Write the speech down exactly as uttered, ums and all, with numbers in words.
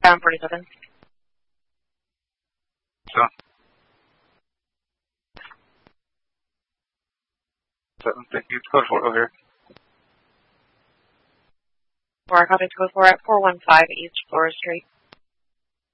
Down forty-seven. So. Seven, thank you. Code four over here. Four, copy code four at four one five East Flora Street.